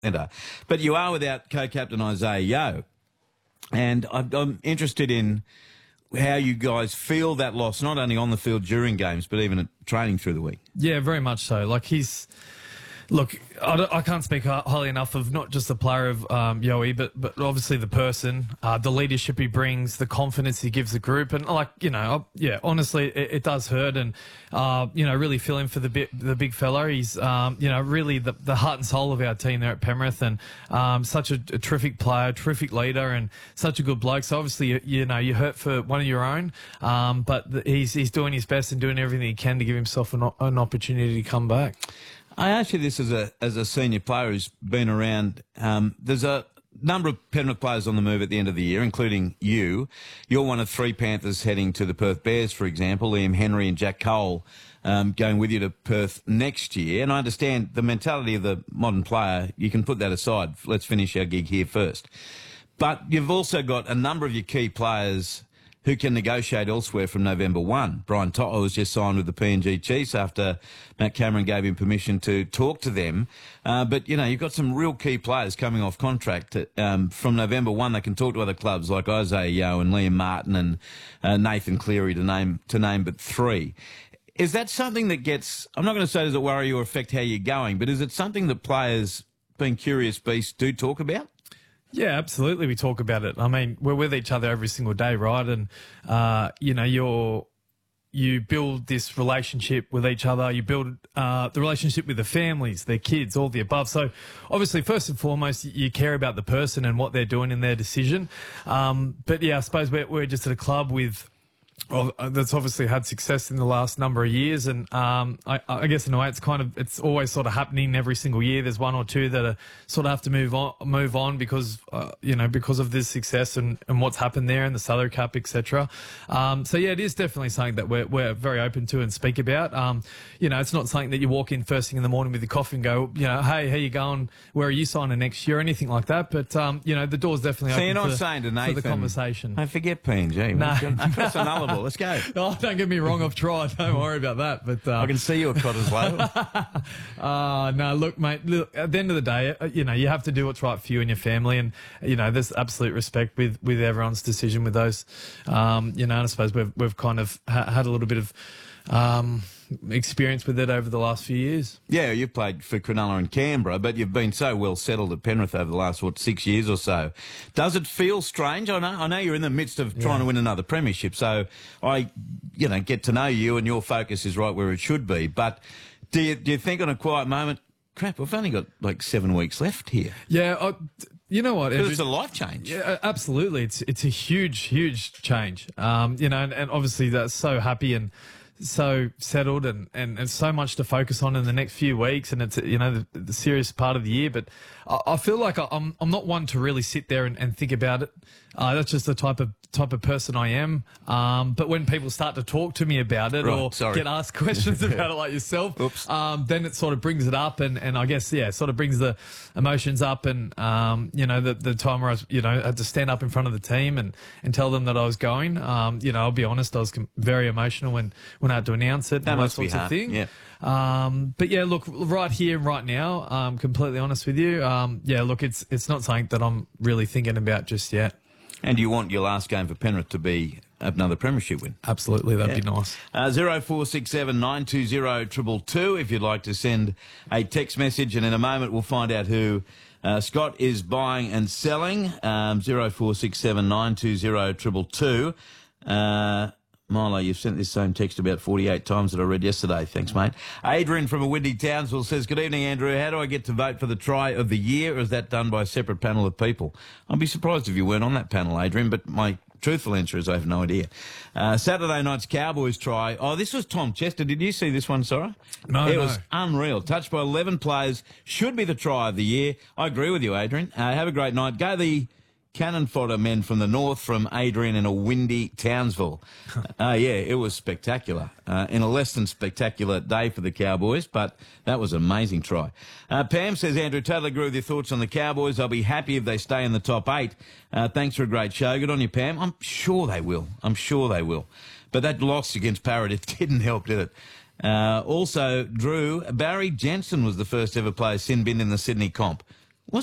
centre. But you are without co-captain Isaiah Yeo. And I'm interested in how you guys feel that loss, not only on the field during games, but even at training through the week. Yeah, very much so. Like Look, I can't speak highly enough of not just the player of Yowie, but obviously the person, the leadership he brings, the confidence he gives the group, and honestly, it does hurt, and really feeling for the big fella. He's really the heart and soul of our team there at Penrith, and such a terrific player, terrific leader, and such a good bloke. So obviously, you hurt for one of your own, but he's doing his best and doing everything he can to give himself an opportunity to come back. I ask you this as a senior player who's been around. There's a number of Penrith players on the move at the end of the year, including you. You're one of 3 Panthers heading to the Perth Bears, for example. Liam Henry and Jack Cole going with you to Perth next year. And I understand the mentality of the modern player. You can put that aside. Let's finish our gig here first. But you've also got a number of your key players who can negotiate elsewhere from November 1. Brian Toto was just signed with the PNG Chiefs after Matt Cameron gave him permission to talk to them. But, you've got some real key players coming off contract. From November 1, they can talk to other clubs like Isaiah Yeo and Liam Martin and Nathan Cleary to name but 3. Is that something that gets, I'm not going to say does it worry you or affect how you're going, but is it something that players, being curious beasts, do talk about? Yeah, absolutely. We talk about it. I mean, we're with each other every single day, right? And, you build this relationship with each other. You build the relationship with the families, their kids, all the above. So obviously, first and foremost, you care about the person and what they're doing in their decision. But yeah, I suppose we're just at a club with that's obviously had success in the last number of years, and I guess in a way it's always sort of happening every single year. There's one or two that are sort of have to move on because because of this success and what's happened there and the salary cap, etc. So yeah, it is definitely something that we're very open to and speak about. It's not something that you walk in first thing in the morning with your coffee and go, hey, how you going? Where are you signing next year? Anything like that. But the door's definitely open. So you're not saying to Nathan, for the conversation. I forget PNG. No. Press another. Let's go. Oh, don't get me wrong, I've tried. Don't worry about that. But I can see you at Cottesloe. No, look, mate. Look, at the end of the day, you have to do what's right for you and your family, and there's absolute respect with everyone's decision with those. And I suppose we've kind of had a little bit of experience with it over the last few years. Yeah, you've played for Cronulla and Canberra, but you've been so well settled at Penrith over the last, 6 years or so. Does it feel strange? I know you're in the midst of trying to win another premiership, so I, get to know you and your focus is right where it should be. But do you think on a quiet moment, crap, we've only got 7 weeks left here? Yeah, you know what, Andrew? It's a life change. Yeah, absolutely. It's a huge change. And obviously that's so happy and so settled and so much to focus on in the next few weeks, and it's the serious part of the year. But I feel like I'm not one to really sit there and think about it. That's just the type of person I am. But when people start to talk to me about it get asked questions about it like yourself, then it sort of brings it up and I guess, sort of brings the emotions up and, the time where I was, had to stand up in front of the team and tell them that I was going. I'll be honest, I was very emotional when I had to announce it. That and must those be sorts hard. of thing. Yeah. But yeah, look, right here and right now, I'm completely honest with you. Look, it's not something that I'm really thinking about just yet. And you want your last game for Penrith to be another premiership win? Absolutely, that'd be nice. 0467 920 222 if you'd like to send a text message, and in a moment we'll find out who Scott is buying and selling. 0467 920 222. Milo, you've sent this same text about 48 times that I read yesterday. Thanks, mate. Adrian from a windy Townsville says, good evening, Andrew. How do I get to vote for the try of the year, or is that done by a separate panel of people? I'd be surprised if you weren't on that panel, Adrian, but my truthful answer is I have no idea. Saturday night's Cowboys try. Oh, this was Tom Chester. Did you see this one, Sora? No, It was unreal. Touched by 11 players. Should be the try of the year. I agree with you, Adrian. Have a great night. Go the cannon fodder men from the north, from Adrian in a windy Townsville. It was spectacular. In a less than spectacular day for the Cowboys, but that was an amazing try. Pam says, Andrew, totally agree with your thoughts on the Cowboys. I'll be happy if they stay in the top 8. Thanks for a great show. Good on you, Pam. I'm sure they will. But that loss against Parrot, it didn't help, did it? Also, Drew, Barry Jensen was the first ever player sin binned in the Sydney comp.